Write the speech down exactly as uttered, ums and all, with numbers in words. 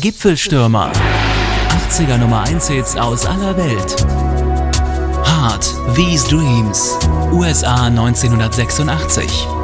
Gipfelstürmer. achtziger Nummer eins Hits aus aller Welt. Heart, These Dreams, U S A neunzehnhundertsechsundachtzig.